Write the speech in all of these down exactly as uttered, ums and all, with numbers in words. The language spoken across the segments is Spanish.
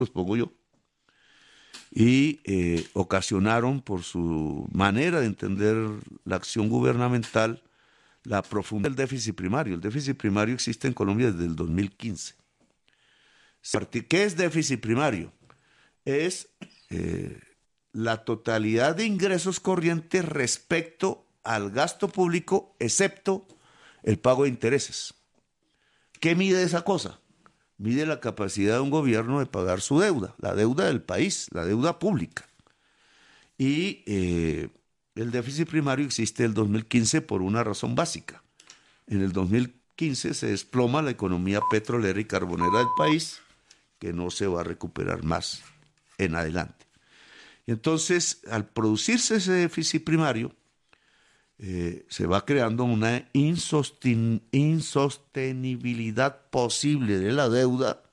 los pongo yo. Y eh, ocasionaron, por su manera de entender la acción gubernamental, la profundidad del déficit primario. El déficit primario existe en Colombia desde el dos mil quince. ¿Qué es déficit primario? Es eh, la totalidad de ingresos corrientes respecto al gasto público, excepto el pago de intereses. ¿Qué mide esa cosa? Mide la capacidad de un gobierno de pagar su deuda, la deuda del país, la deuda pública. Y eh, el déficit primario existe en el dos mil quince por una razón básica. En el dos mil quince se desploma la economía petrolera y carbonera del país, que no se va a recuperar más en adelante. Y entonces, al producirse ese déficit primario, eh, se va creando una insosten- insostenibilidad posible de la deuda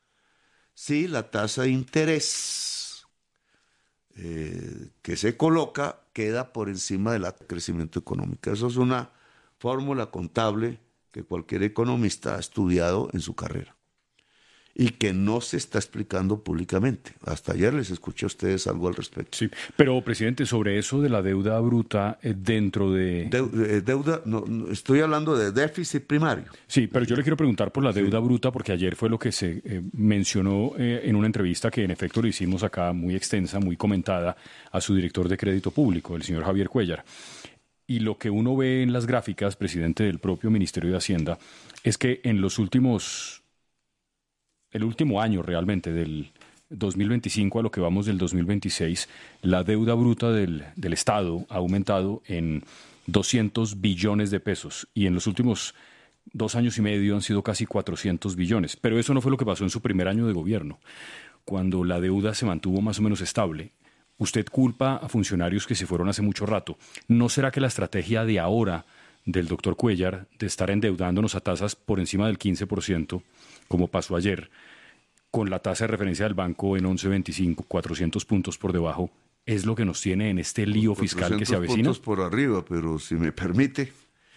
si la tasa de interés eh, que se coloca queda por encima del crecimiento económico. Eso es una fórmula contable que cualquier economista ha estudiado en su carrera y que no se está explicando públicamente. Hasta ayer les escuché a ustedes algo al respecto. Sí, pero, presidente, sobre eso de la deuda bruta eh, dentro de... De, deuda, no, no, estoy hablando de déficit primario. Sí, pero yo le quiero preguntar por la deuda sí. bruta, porque ayer fue lo que se eh, mencionó eh, en una entrevista que en efecto le hicimos acá, muy extensa, muy comentada, a su director de crédito público, el señor Javier Cuéllar. Y lo que uno ve en las gráficas, presidente del propio Ministerio de Hacienda, es que en los últimos... el último año realmente, del dos mil veinticinco a lo que vamos del dos mil veintiséis, la deuda bruta del, del Estado ha aumentado en doscientos billones de pesos y en los últimos dos años y medio han sido casi cuatrocientos billones. Pero eso no fue lo que pasó en su primer año de gobierno, cuando la deuda se mantuvo más o menos estable. Usted culpa a funcionarios que se fueron hace mucho rato. ¿No será que la estrategia de ahora del doctor Cuéllar de estar endeudándonos a tasas por encima del quince por ciento, como pasó ayer, con la tasa de referencia del banco en once veinticinco, cuatrocientos puntos por debajo, es lo que nos tiene en este lío fiscal que se avecina? cuatrocientos puntos por arriba, pero si me permite...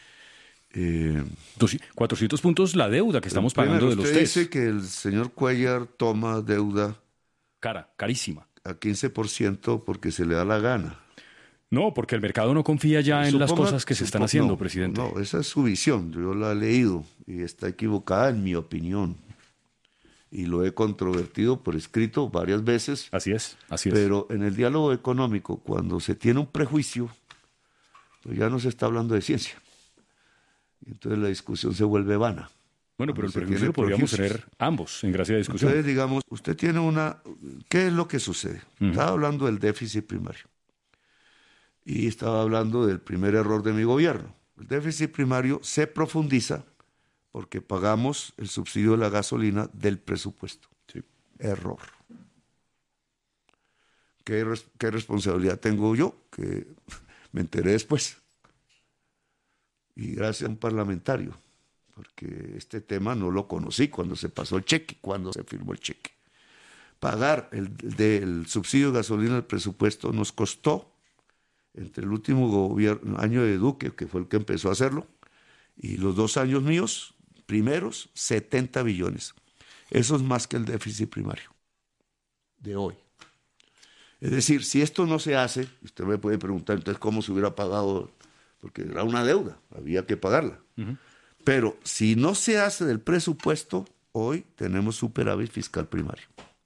Eh, cuatrocientos puntos la deuda que estamos pagando de los usted test. dice que el señor Cuéllar toma deuda... Cara, carísima. A quince por ciento porque se le da la gana. No, porque el mercado no confía ya en Suponga, las cosas que se están haciendo, no, presidente. No, esa es su visión, yo la he leído y está equivocada en mi opinión. Y lo he controvertido por escrito varias veces. Así es, así es. Pero en el diálogo económico, cuando se tiene un prejuicio, pues ya no se está hablando de ciencia. Y entonces la discusión se vuelve vana. Bueno, pero el prejuicio lo podríamos tener ambos en gracia de discusión. Entonces, digamos, usted tiene una... ¿Qué es lo que sucede? Uh-huh. Estaba hablando del déficit primario. Y estaba hablando del primer error de mi gobierno. El déficit primario se profundiza porque pagamos el subsidio de la gasolina del presupuesto. Sí. Error. ¿Qué, res- ¿Qué responsabilidad tengo yo? Que me enteré después. Y gracias a un parlamentario, porque este tema no lo conocí cuando se pasó el cheque, cuando se firmó el cheque. Pagar el del subsidio de gasolina del presupuesto nos costó, entre el último gobierno, año de Duque, que fue el que empezó a hacerlo, y los dos años míos, primeros, setenta billones. Eso es más que el déficit primario de hoy. Es decir, si esto no se hace, usted me puede preguntar entonces cómo se hubiera pagado, porque era una deuda, había que pagarla. Uh-huh. Pero si no se hace del presupuesto, hoy tenemos superávit fiscal primario.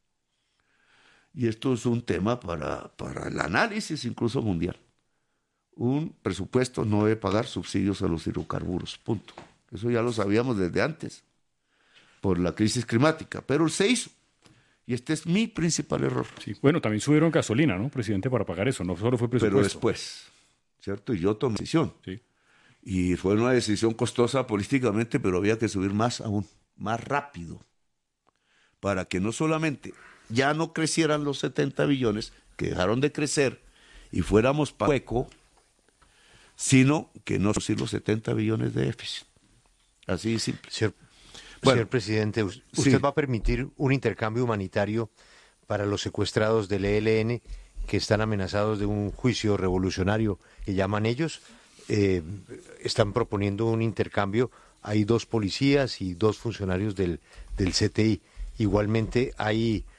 Y esto es un tema para, para el análisis incluso mundial. Un presupuesto no debe pagar subsidios a los hidrocarburos, punto. Eso ya lo sabíamos desde antes, por la crisis climática, pero se hizo. Y este es mi principal error. Sí. Bueno, también subieron gasolina, ¿no, presidente, para pagar eso? No solo fue presupuesto. Pero después, ¿cierto? Y yo tomé decisión. Sí. Y fue una decisión costosa políticamente, pero había que subir más aún, más rápido, para que no solamente ya no crecieran los setenta billones, que dejaron de crecer, y fuéramos para hueco, sino que no producir los setenta billones de déficit. Así de simple. Señor, bueno, señor presidente, ¿usted sí. va a permitir un intercambio humanitario para los secuestrados del E L N que están amenazados de un juicio revolucionario que llaman ellos? Eh, están proponiendo un intercambio. Hay dos policías y dos funcionarios del, del C T I. Igualmente hay